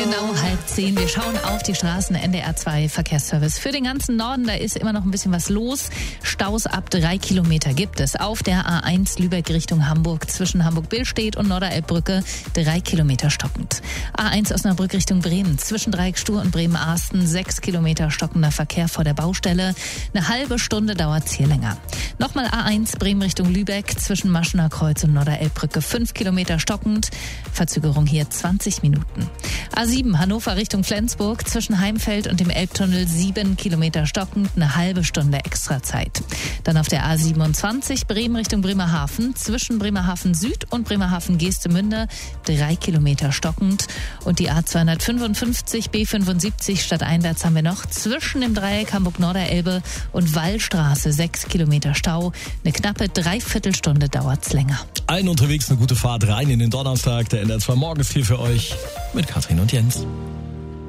Genau 9:30. Wir schauen auf die Straßen. NDR 2 Verkehrsservice. Für den ganzen Norden, da ist immer noch ein bisschen was los. Staus ab 3 Kilometer gibt es. Auf der A1 Lübeck Richtung Hamburg zwischen Hamburg-Billstedt und Norderelbbrücke 3 Kilometer stockend. A1 Osnabrück Richtung Bremen zwischen Dreiecksstuhr und Bremen-Arsten 6 Kilometer stockender Verkehr vor der Baustelle. Eine halbe Stunde dauert es hier länger. Nochmal A1 Bremen Richtung Lübeck zwischen Maschener Kreuz und Norderelbbrücke 5 Kilometer stockend. Verzögerung hier 20 Minuten. A7 Hannover Richtung Flensburg zwischen Heimfeld und dem Elbtunnel 7 Kilometer stockend, eine halbe Stunde extra Zeit. Dann auf der A27 Bremen Richtung Bremerhaven zwischen Bremerhaven Süd und Bremerhaven Geestemünde 3 Kilometer stockend. Und die A255 B75 stadteinwärts haben wir noch zwischen dem Dreieck Hamburg-Norderelbe und Wallstraße 6 Kilometer Stau. Eine knappe Dreiviertelstunde dauert's länger. Allen unterwegs eine gute Fahrt rein in den Donnerstag. Der NDR 2 Morgen ist hier für euch mit Katrin und Jens.